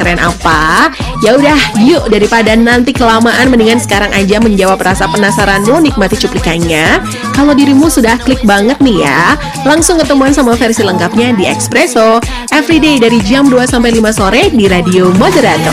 sekeren apa? Ya udah, yuk daripada nanti kelamaan mendingan sekarang aja menjawab rasa penasaranmu, nikmati cuplikannya. Kalau dirimu sudah klik banget nih ya, langsung ketemuan sama versi lengkapnya di Expresso Everyday dari jam 2 sampai 5 sore di Radio Moderator.